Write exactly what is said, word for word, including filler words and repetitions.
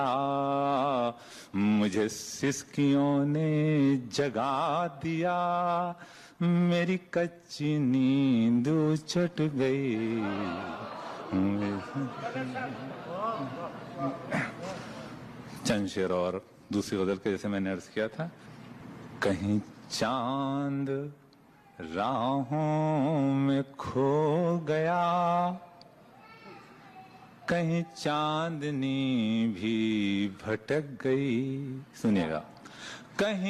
मुझे सिसकियों ने जगा दिया, मेरी कच्ची नींद छुट गई। चंद शेर और दूसरी गजल के जैसे मैंने अर्ज किया था। कहीं चांद राहों में खो गया, कहीं चांदनी भी भटक गई। सुनिएगा, कहीं